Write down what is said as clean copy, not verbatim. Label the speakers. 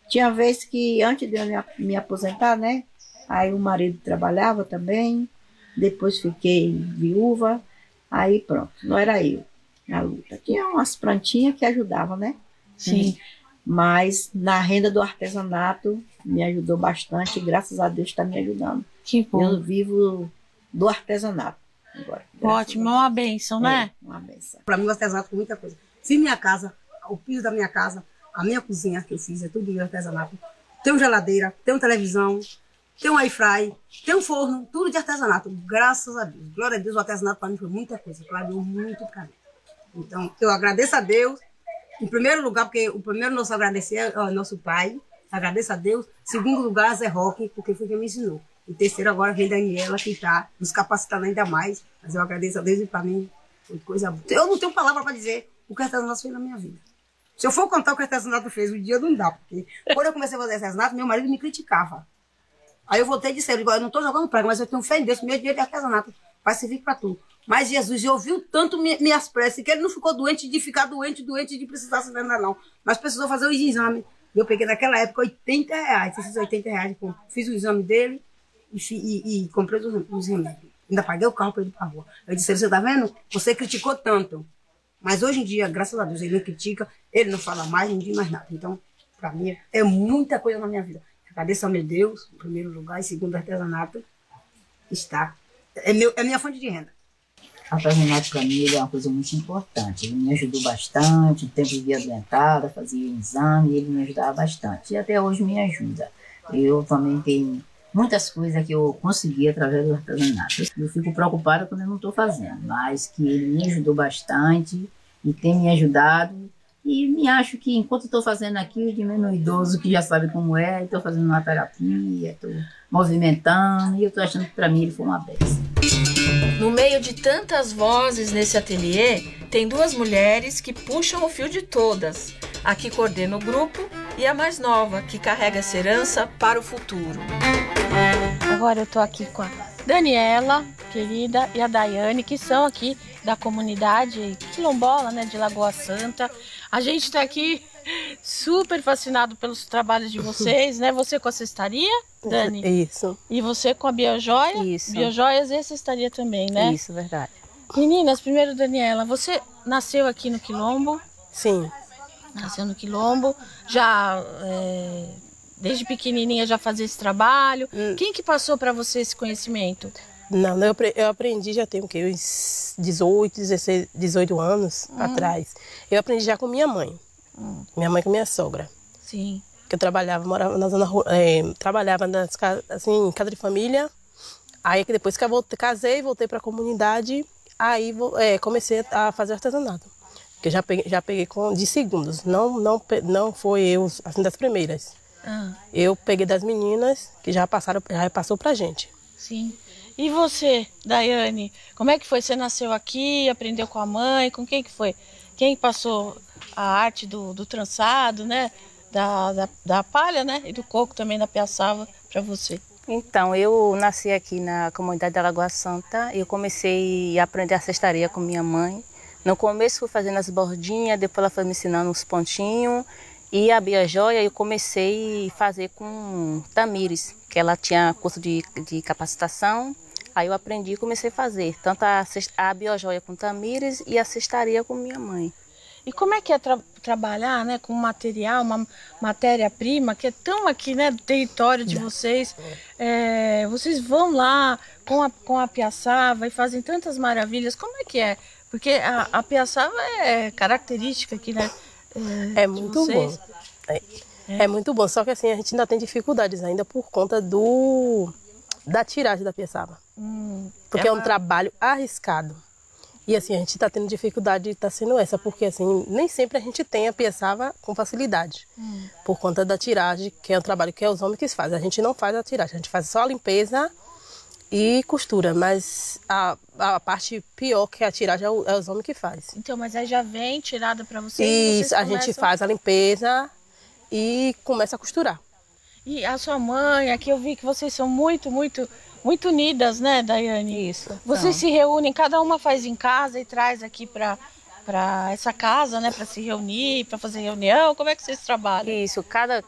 Speaker 1: Tinha vez que antes de eu me aposentar, né? Aí o marido trabalhava também, depois fiquei viúva, aí pronto, não era eu na luta. Tinha umas plantinhas que ajudavam, né?
Speaker 2: Sim.
Speaker 1: Mas na renda do artesanato me ajudou bastante, e graças a Deus está me ajudando.
Speaker 2: Que bom.
Speaker 1: Eu vivo do artesanato agora.
Speaker 2: Ótimo, é uma bênção, né?
Speaker 1: É uma benção.
Speaker 3: Para mim, o artesanato é muita coisa. Se minha casa, o piso da minha casa, a minha cozinha que eu fiz, é tudo meu artesanato. Tem geladeira, tem televisão, tem um airfry, tem um forno, tudo de artesanato. Graças a Deus. Glória a Deus, o artesanato para mim foi muita coisa. Clareou muito para mim. Então, eu agradeço a Deus, em primeiro lugar, porque o primeiro nosso agradecer é o nosso pai. Agradeço a Deus. Segundo lugar, Zé Roque, porque foi quem me ensinou. E terceiro, agora vem Daniela, que está nos capacitando ainda mais. Mas eu agradeço a Deus e para mim foi coisa boa. Eu não tenho palavra para dizer o que o artesanato fez na minha vida. Se eu for contar o que o artesanato fez, um dia não dá. Porque quando eu comecei a fazer artesanato, meu marido me criticava. Aí eu voltei e disse, eu não estou jogando prego, mas eu tenho fé em Deus, meu dinheiro de artesanato vai servir para tudo. Mas Jesus ouviu tanto minhas preces que ele não ficou doente de ficar doente de precisar se danar, não. Mas precisou fazer os exames. Eu peguei naquela época R$80. Esses R$80, fiz o exame dele e comprei os remédios. Ainda paguei o carro para ele ir para a rua. Eu disse, você está vendo? Você criticou tanto. Mas hoje em dia, graças a Deus, ele não critica, ele não fala mais, não diz mais nada. Então, para mim, é muita coisa na minha vida. Agradeço ao meu Deus, em primeiro lugar, e segundo, artesanato está. É minha fonte de renda.
Speaker 4: O artesanato para mim ele é uma coisa muito importante. Ele me ajudou bastante, no tempo de via adoentada, fazia exame, ele me ajudava bastante. E até hoje me ajuda. Eu também tenho muitas coisas que eu consegui através do artesanato. Eu fico preocupada quando eu não estou fazendo, mas que ele me ajudou bastante e tem me ajudado. E me acho que enquanto estou fazendo aquilo, de menos idoso que já sabe como é, estou fazendo uma terapia, estou movimentando, e eu estou achando que para mim ele foi uma bênção.
Speaker 5: No meio de tantas vozes nesse ateliê, tem duas mulheres que puxam o fio de todas. A que coordena o grupo e a mais nova, que carrega essa herança para o futuro.
Speaker 2: Agora eu tô aqui com a Daniela, querida, e a Daiane, que são aqui da comunidade quilombola, né, de Lagoa Santa. A gente tá aqui super fascinado pelos trabalhos de vocês, né? Você com a cestaria, Dani?
Speaker 6: Isso.
Speaker 2: E você com a Biojoia?
Speaker 6: Isso.
Speaker 2: Biojoias e cestaria também, né?
Speaker 6: Isso, verdade.
Speaker 2: Meninas, primeiro, Daniela, você nasceu aqui no Quilombo?
Speaker 6: Sim.
Speaker 2: Nasceu no Quilombo, já desde pequenininha já fazia esse trabalho. Quem que passou para você esse conhecimento?
Speaker 6: Não, eu aprendi já tem uns 18 anos atrás. Eu aprendi já com minha mãe. Minha mãe com minha sogra.
Speaker 2: Sim.
Speaker 6: Que eu trabalhava, morava na zona trabalhava assim, em casa de família. Aí que depois que eu casei, voltei para a comunidade, aí comecei a fazer artesanato. Que eu já peguei de segundos, não foi eu assim das primeiras. Eu peguei das meninas que já passou pra gente.
Speaker 2: Sim. E você, Daiane, como é que foi? Você nasceu aqui, aprendeu com a mãe, com quem que foi? Quem passou a arte do trançado, né? Da palha, né? E do coco também da piaçava para você?
Speaker 7: Então, eu nasci aqui na comunidade da Lagoa Santa. Eu comecei a aprender a cestaria com minha mãe. No começo fui fazendo as bordinhas, depois ela foi me ensinando uns pontinhos. E a biojoia eu comecei a fazer com Tamires, que ela tinha curso de capacitação. Aí eu aprendi e comecei a fazer tanto a biojoia com Tamires e a cestaria com minha mãe.
Speaker 2: E como é que é trabalhar, né, com material, uma matéria-prima que é tão aqui, né, do território de vocês? Vocês vão lá com a piaçava e fazem tantas maravilhas. Como é que é? Porque a piaçava é característica aqui, né?
Speaker 6: É muito bom. É muito bom, só que assim, a gente ainda tem dificuldades ainda por conta da tiragem da piaçava. Porque é um trabalho arriscado. E assim, a gente está tendo dificuldade, está sendo essa, porque assim, nem sempre a gente tem a piaçava com facilidade. Por conta da tiragem, que é um trabalho que é os homens que fazem. A gente não faz a tiragem, a gente faz só a limpeza e costura, mas a parte pior que é a tiragem é os homens que fazem.
Speaker 2: Então, mas aí já vem tirada para vocês?
Speaker 6: Isso, a gente faz a limpeza e começa a costurar.
Speaker 2: E a sua mãe, aqui eu vi que vocês são muito unidas, né, Daiane?
Speaker 7: Isso.
Speaker 2: Vocês se reúnem, cada uma faz em casa e traz aqui para essa casa, né, para se reunir, para fazer reunião. Como é que vocês trabalham?
Speaker 7: Isso,